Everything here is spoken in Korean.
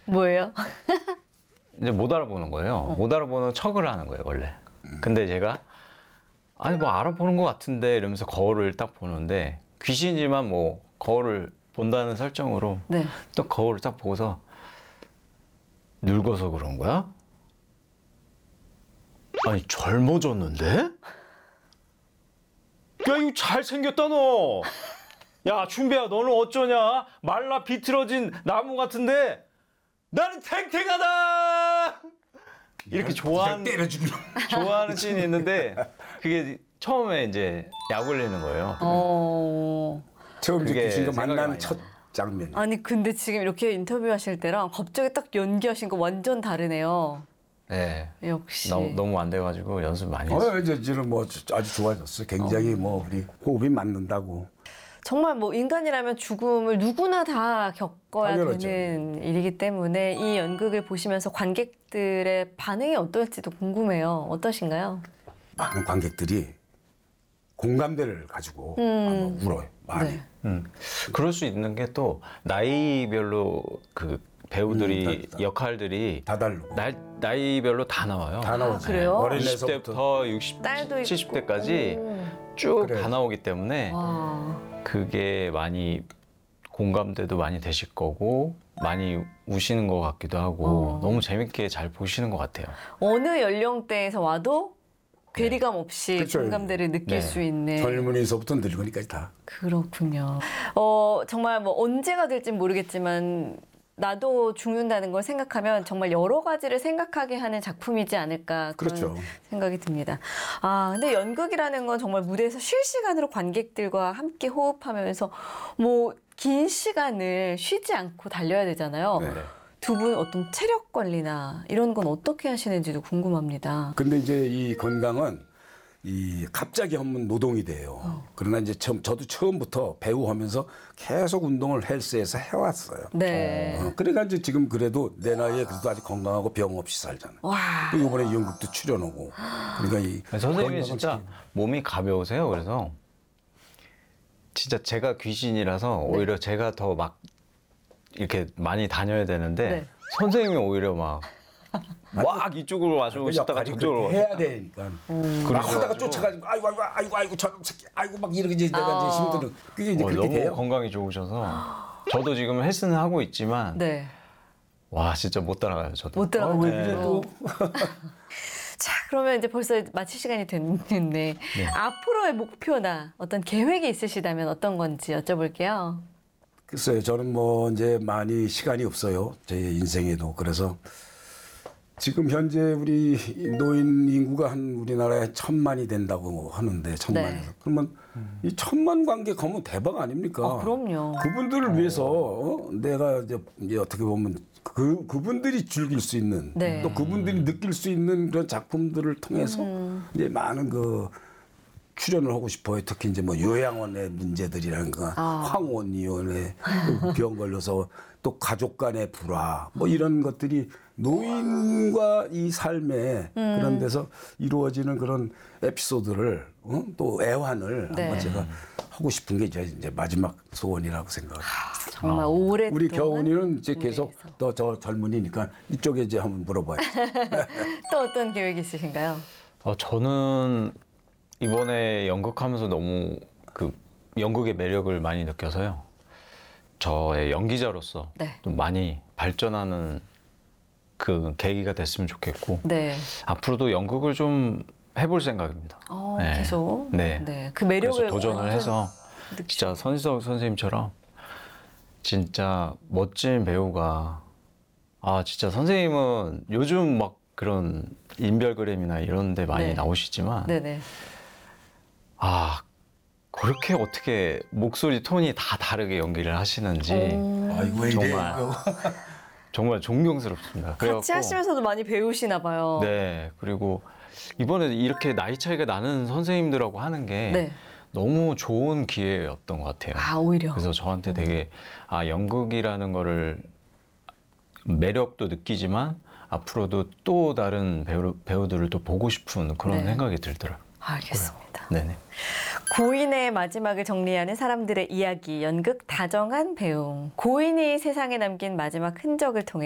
뭐예요? 이제 못 알아보는 거예요. 못 알아보는 척을 하는 거예요, 원래. 근데 제가 아니 뭐 알아보는 것 같은데 이러면서 거울을 딱 보는데 귀신이지만 뭐 거울을 본다는 설정으로 네. 또 거울을 딱 보고서 늙어서 그런 거야? 아니 젊어졌는데? 야 이거 잘생겼다 너! 야 춘배야 너는 어쩌냐? 말라 비틀어진 나무 같은데 나는 탱탱하다! 이렇게 좋아하는 씬이 있는데 그게 처음에 이제 약 올리는 거예요. 처음 그게 귀신과 생각이 만난 많이 첫 장면. 아니 근데 지금 이렇게 인터뷰하실 때랑 갑자기 딱 연기하신 거 완전 다르네요. 네. 역시. 너무 안 돼가지고 연습 많이 했어요. 이제는 뭐 아주 좋아졌어요. 굉장히 뭐 우리 호흡이 맞는다고. 정말 뭐 인간이라면 죽음을 누구나 다 겪어야 당연하죠. 되는 일이기 때문에 이 연극을 보시면서 관객들의 반응이 어떨지도 궁금해요. 어떠신가요? 많은 관객들이 공감대를 가지고 아마 울어요. 많이. 네. 그럴 수 있는 게 또 나이별로 그 배우들이 역할들이 다 다르고. 나이별로 다 나와요. 다 나오죠. 그래요? 어린애서부터. 20대부터 60, 딸도 있고. 70대까지 쭉 그래요. 다 나오기 때문에 와. 그게 많이 공감대도 많이 되실 거고 많이 우시는 것 같기도 하고 너무 재밌게 잘 보시는 것 같아요. 어느 연령대에서 와도 괴리감 없이 그쵸. 공감대를 느낄 네. 수 있는. 젊은이서부터 늙은이까지 다. 그렇군요. 정말 뭐 언제가 될진 모르겠지만 나도 죽는다는 걸 생각하면 정말 여러 가지를 생각하게 하는 작품이지 않을까 그런 그렇죠. 생각이 듭니다. 근데 연극이라는 건 정말 무대에서 실시간으로 관객들과 함께 호흡하면서 뭐 긴 시간을 쉬지 않고 달려야 되잖아요. 네. 두 분 어떤 체력 관리나 이런 건 어떻게 하시는지도 궁금합니다. 근데 이제 이 건강은 이 갑자기 하면 노동이 돼요. 그러나 이제 저도 처음부터 배우 하면서 계속 운동을 헬스에서 해왔어요. 네. 그러니까 이제 지금 그래도 내 나이에 그래도 아직 건강하고 병 없이 살잖아요. 와. 또 이번에 연극도 출연하고. 그러니까 이 선생님이 건강은 진짜 몸이 가벼우세요. 그래서 진짜 제가 귀신이라서 오히려 제가 더 막 이렇게 많이 다녀야 되는데 네. 선생님이 오히려 막 이쪽으로 와주고 싶다가 역할이 저쪽으로 그렇게 해야 되니까. 막 하다가 쫓아가지고 아이고 저놈 새끼 아이고 막 이렇게 이제 내가 이제 힘들어. 그게 이제 그렇게 너무 돼요. 건강이 좋으셔서 저도 지금 헬스는 하고 있지만 네. 와 진짜 못 따라가요 저도. 못 들어가요. 왜 그래 또. 자, 그러면 이제 벌써 마칠 시간이 됐는데 앞으로의 목표나 어떤 계획이 있으시다면 어떤 건지 여쭤볼게요. 글쎄요, 저는 뭐 이제 많이 시간이 없어요. 제 인생에도. 그래서 지금 현재 우리 노인 인구가 한 우리나라에 1,000만이 된다고 하는데 1,000만에서. 네. 그러면 이 1,000만 관객 하면 대박 아닙니까? 그럼요. 그분들을 위해서 내가 이제 어떻게 보면 그분들이 즐길 수 있는 네. 또 그분들이 느낄 수 있는 그런 작품들을 통해서 이제 많은 그 출연을 하고 싶어요. 특히 이제 뭐 요양원의 문제들이라든가 황혼이혼의 병 걸려서 또 가족 간의 불화 뭐 이런 것들이 노인과 이 삶의 그런 데서 이루어지는 그런 에피소드를 또 애환을 네. 한번 제가 하고 싶은 게 이제 마지막 소원이라고 생각합니다. 정말 오랫동안 우리 겨운이는 이제 계속 무대에서. 또 저 젊은이니까 이쪽에 이제 한번 물어봐요. 또 어떤 계획이 있으신가요? 저는 이번에 연극하면서 너무 그 연극의 매력을 많이 느껴서요. 저의 연기자로서 네. 좀 많이 발전하는 그 계기가 됐으면 좋겠고 네. 앞으로도 연극을 좀 해볼 생각입니다. 네. 계속. 네. 그 매력을 그래서 도전을 완전 해서 진짜 선희석 선생님처럼 진짜 멋진 배우가 진짜 선생님은 요즘 막 그런 인별그램이나 이런 데 많이 네. 나오시지만 네네. 그렇게 어떻게 목소리 톤이 다 다르게 연기를 하시는지 아이고 왜 이래? 정말 존경스럽습니다. 같이 그래갖고 하시면서도 많이 배우시나 봐요. 네. 그리고 이번에 이렇게 나이 차이가 나는 선생님들하고 하는 게 네. 너무 좋은 기회였던 것 같아요. 오히려. 그래서 저한테 되게 연극이라는 거를 매력도 느끼지만 앞으로도 또 다른 배우들을 또 보고 싶은 그런 네. 생각이 들더라고요. 알겠습니다. 네네. 고인의 마지막을 정리하는 사람들의 이야기, 연극 다정한 배웅. 고인이 세상에 남긴 마지막 흔적을 통해